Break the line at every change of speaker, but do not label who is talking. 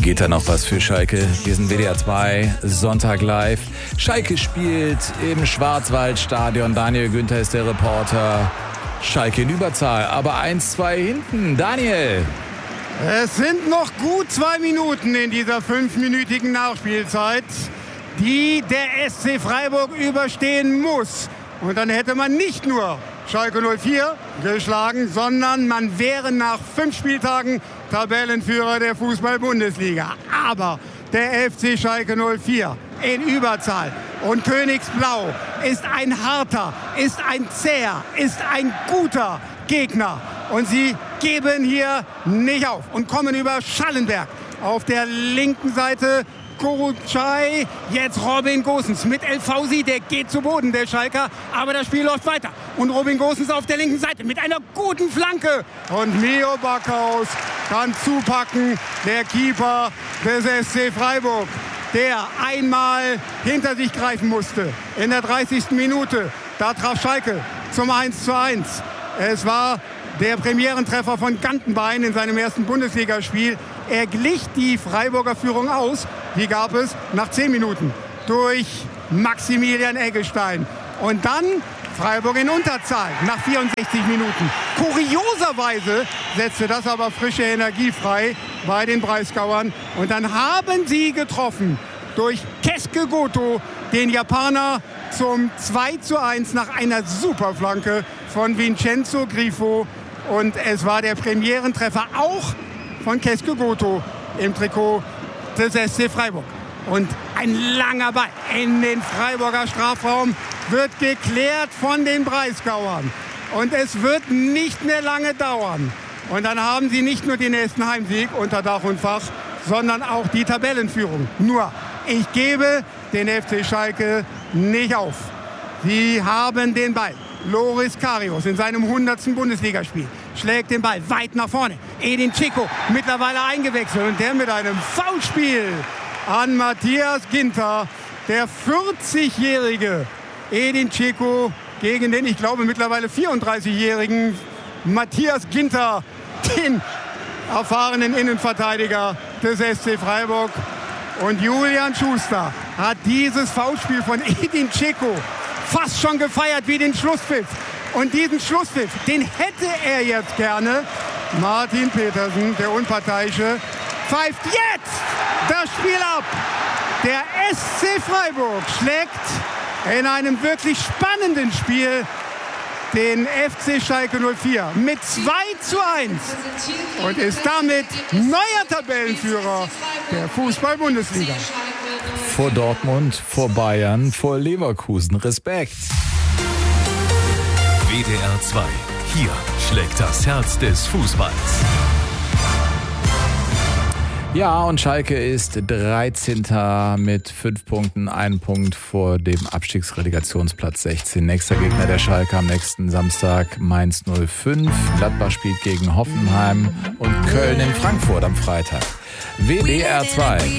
Geht da noch was für Schalke? Wir sind WDR 2, Sonntag live. Schalke spielt im Schwarzwaldstadion. Daniel Günther ist der Reporter. Schalke in Überzahl, aber 1-2 hinten. Daniel.
Es sind noch gut 2 Minuten in dieser 5-minütigen Nachspielzeit, die der SC Freiburg überstehen muss. Und dann hätte man nicht nur Schalke 04 geschlagen, sondern man wäre nach 5 Spieltagen Tabellenführer der Fußball-Bundesliga. Aber der FC Schalke 04 in Überzahl und Königsblau ist ein harter, ist ein zäher, ist ein guter Gegner. Und sie geben hier nicht auf und kommen über Schallenberg. Auf der linken Seite Korucay, jetzt Robin Gosens mit El Fauzi, der geht zu Boden, der Schalker, aber das Spiel läuft weiter. Und Robin Gosens auf der linken Seite mit einer guten Flanke. Und Mio Backhaus kann zupacken, der Keeper des SC Freiburg, der einmal hinter sich greifen musste. In der 30. Minute, da traf Schalke zum 1:1. Es war der Premierentreffer von Gantenbein in seinem ersten Bundesligaspiel. Er glich die Freiburger Führung aus. Die gab es nach 10 Minuten durch Maximilian Eggestein. Und dann Freiburg in Unterzahl nach 64 Minuten. Kurioserweise setzte das aber frische Energie frei bei den Breisgauern. Und dann haben sie getroffen durch Keske Goto, den Japaner, zum 2:1 nach einer Superflanke von Vincenzo Grifo. Und es war der Premierentreffer auch von Keske Goto im Trikot des SC Freiburg. Und ein langer Ball in den Freiburger Strafraum wird geklärt von den Breisgauern. Und es wird nicht mehr lange dauern. Und dann haben sie nicht nur den nächsten Heimsieg unter Dach und Fach, sondern auch die Tabellenführung. Nur, ich gebe den FC Schalke nicht auf. Sie haben den Ball. Loris Karius in seinem 100. Bundesligaspiel schlägt den Ball weit nach vorne. Edin Dzeko mittlerweile eingewechselt und der mit einem Foulspiel an Matthias Ginter. Der 40-jährige Edin Dzeko gegen den, ich glaube, mittlerweile 34-jährigen Matthias Ginter, den erfahrenen Innenverteidiger des SC Freiburg. Und Julian Schuster hat dieses Foulspiel von Edin Dzeko fast schon gefeiert wie den Schlusspfiff. Und diesen Schlusspfiff, den hätte er jetzt gerne. Martin Petersen, der Unparteiische, pfeift jetzt das Spiel ab. Der SC Freiburg schlägt in einem wirklich spannenden Spiel den FC Schalke 04 mit 2:1 und ist damit neuer Tabellenführer der Fußball-Bundesliga.
Vor Dortmund, vor Bayern, vor Leverkusen. Respekt.
WDR 2. Hier schlägt das Herz des Fußballs.
Ja, und Schalke ist 13. mit 5 Punkten, 1 Punkt vor dem Abstiegsrelegationsplatz 16. Nächster Gegner der Schalke am nächsten Samstag Mainz 05. Gladbach spielt gegen Hoffenheim und Köln in Frankfurt am Freitag. WDR 2.